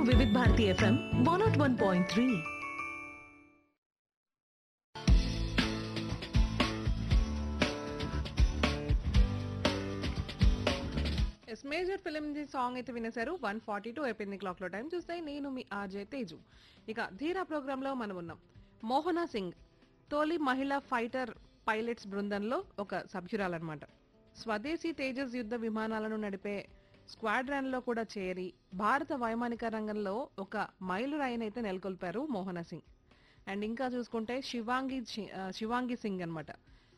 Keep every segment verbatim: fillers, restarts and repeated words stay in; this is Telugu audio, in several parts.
వివిధ Bharati FM one not one point three. Yes major film the song అయితే వినేశారు. వన్ ఫార్టీ టూ అయిపోయింది క్లాక్ లో. టైం చూస్తే నేను మీ ఆర్జే తేజు. ఇక ధీరా ప్రోగ్రామ్ లో మనం ఉన్నాం. మోహనా సింగ్ తొలి మహిళా ఫైటర్ పైలట్స్ బృందంలో ఒక సభ్యురాలన్నమాట. స్వదేశీ తేజస్ యుద్ధ విమానాలను నడిపే స్క్వాడ్రాన్ లో కూడా చేరి భారత వైమానిక రంగంలో ఒక మైలురాయినైతే నెలకొల్పారు మోహనా సింగ్. అండ్ ఇంకా చూసుకుంటే శివాంగి చి- ఆ, శివాంగి సింగ్ అనమాట.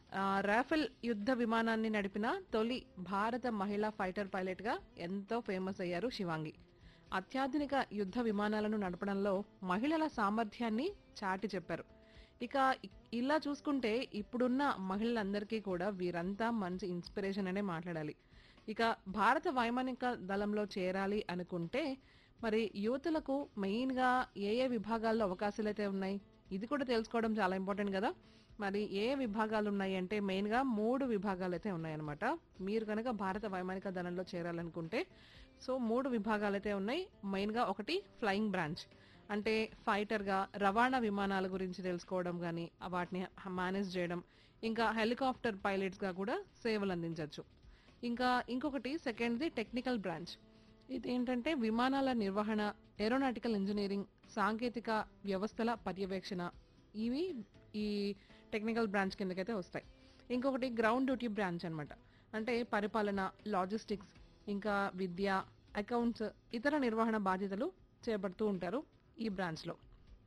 రాఫెల్ యుద్ధ విమానాన్ని నడిపిన తొలి భారత మహిళా ఫైటర్ పైలట్ గా ఎంతో ఫేమస్ అయ్యారు శివాంగి. అత్యాధునిక యుద్ధ విమానాలను నడపడంలో మహిళల సామర్థ్యాన్ని చాటి చెప్పారు. ఇక ఇ- ఇలా చూసుకుంటే ఇప్పుడున్న మహిళలందరికీ కూడా వీరంతా మంచి ఇన్స్పిరేషన్ అనే మాట్లాడాలి. ఇక భారత వైమానిక దళంలో చేరాలి అనుకుంటే మరి యువతులకు మెయిన్ గా ఏ ఏ విభాగాల్లో అవకాశాలు అయితే ఉన్నాయి, ఇది కూడా తెలుసుకోవడం చాలా ఇంపార్టెంట్ కదా. మరి ఏ విభాగాలు ఉన్నాయి అంటే మెయిన్ గా మూడు విభాగాలు అయితే ఉన్నాయన్నమాట. మీరు కనుక భారత వైమానిక దళంలో చేరాలనుకుంటే సో మూడు విభాగాలు అయితే ఉన్నాయి. మెయిన్ గా ఒకటి ఫ్లయింగ్ బ్రాంచ్, అంటే ఫైటర్ గా రవాణా విమానాల గురించి తెలుసుకోవడం కానీ వాటిని మేనేజ్ చేయడం, ఇంకా హెలికాప్టర్ పైలట్స్ గా కూడా సేవలు అందించవచ్చు. ఇంకా ఇంకొకటి సెకండ్ది టెక్నికల్ బ్రాంచ్. ఇది ఏంటంటే విమానాల నిర్వహణ, ఏరోనాటికల్ ఇంజనీరింగ్, సాంకేతిక వ్యవస్థల పర్యవేక్షణ, ఇవి ఈ టెక్నికల్ బ్రాంచ్ కిందకైతే వస్తాయి. ఇంకొకటి గ్రౌండ్ డ్యూటీ బ్రాంచ్ అన్నమాట, అంటే పరిపాలన, లాజిస్టిక్స్, ఇంకా విద్య, అకౌంట్స్, ఇతర నిర్వహణ బాధ్యతలు చేపడుతూ ఉంటారు ఈ బ్రాంచ్ లో.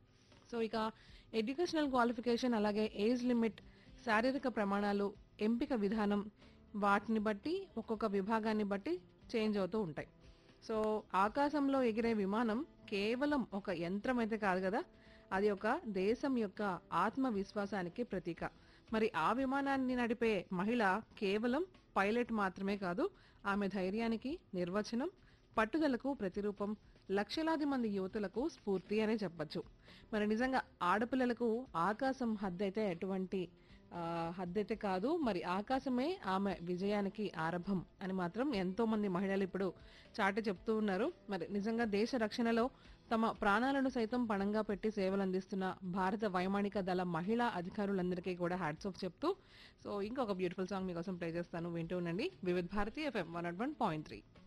సో ఇక ఎడ్యుకేషనల్ క్వాలిఫికేషన్, అలాగే ఏజ్ లిమిట్, శారీరక ప్రమాణాలు, ఎంపిక విధానం, వాటిని బట్టి ఒక్కొక్క విభాగాన్ని బట్టి చేంజ్ అవుతూ ఉంటాయి. సో ఆకాశంలో ఎగిరే విమానం కేవలం ఒక యంత్రం అయితే కాదు కదా, అది ఒక దేశం యొక్క ఆత్మవిశ్వాసానికి ప్రతీక. మరి ఆ విమానాన్ని నడిపే మహిళ కేవలం పైలట్ మాత్రమే కాదు, ఆమె ధైర్యానికి నిర్వచనం, పట్టుదలకు ప్రతిరూపం, లక్షలాది మంది యువతులకు స్ఫూర్తి అనే చెప్పొచ్చు. మరి నిజంగా ఆడపిల్లలకు ఆకాశం హద్దైతే ఎటువంటి ఆ, హద్దైతే కాదు, మరి ఆకాశమే ఆమె విజయానికి ఆరంభం అని మాత్రం ఎంతో మంది మహిళలు ఇప్పుడు చాటి చెప్తూ ఉన్నారు. మరి నిజంగా దేశ రక్షణలో తమ ప్రాణాలను సైతం పణంగా పెట్టి సేవలు అందిస్తున్న భారత వైమానిక దళ మహిళా అధికారులందరికీ కూడా హ్యాట్స్ ఆఫ్ చెప్తూ సో ఇంకొక బ్యూటిఫుల్ సాంగ్ మీకోసం ప్లే చేస్తాను, వింటూ ఉండండి. వివిధ Bharati FM one not one point three.